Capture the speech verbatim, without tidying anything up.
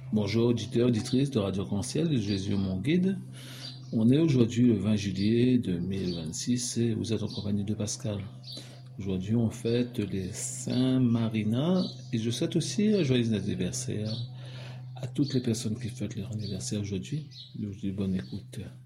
Bonjour auditeurs, auditrices de Radio Arc-en-Ciel, Jésus mon guide. On est aujourd'hui le vingt juillet deux mille vingt-six et vous êtes en compagnie de Pascal. Aujourd'hui on fête les Saints Marina et je souhaite aussi un joyeux anniversaire à toutes les personnes qui fêtent leur anniversaire aujourd'hui. Je vous dis bonne écoute.